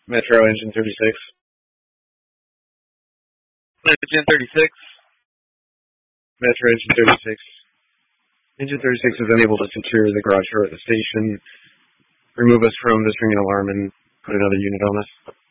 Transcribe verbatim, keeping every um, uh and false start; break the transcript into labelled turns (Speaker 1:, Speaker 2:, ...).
Speaker 1: Metro Engine thirty-six. Engine thirty-six. Metro Engine thirty-six. Engine thirty-six is unable to secure the garage door at the station. Remove us from this ringing alarm and put another unit on us.